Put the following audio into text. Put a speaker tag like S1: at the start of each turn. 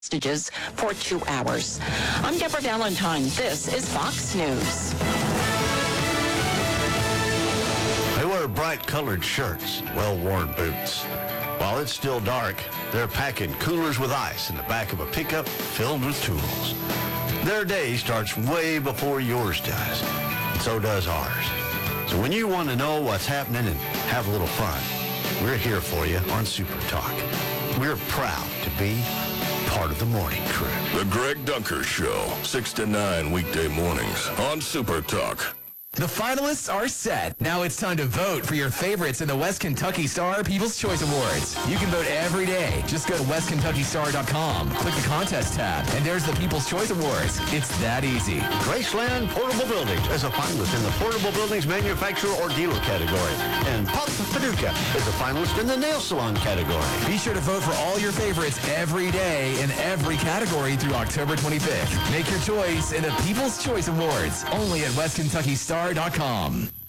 S1: hostages for 2 hours. I'm Deborah Valentine. This is Fox News.
S2: They wear bright-colored shirts, well-worn boots. While it's still dark, they're packing coolers with ice in the back of a pickup filled with tools. Their day starts way before yours does, and so does ours. So when you want to know what's happening and have a little fun, we're here for you on Super Talk. We're proud to be part of the morning crew.
S3: The Greg Dunker Show, 6 to 9 weekday mornings on Super Talk.
S4: The finalists are set. Now it's time to vote for your favorites in the West Kentucky Star People's Choice Awards. You can vote every day. Just go to westkentuckystar.com, click the contest tab, and there's the People's Choice Awards. It's that easy.
S2: Graceland Portable Buildings is a finalist in the Portable Buildings Manufacturer or Dealer category. And Pop Paducah is a finalist in the Nail Salon category.
S4: Be sure to vote for all your favorites every day in every category through October 25th. Make your choice in the People's Choice Awards, only at westkentuckystar.com.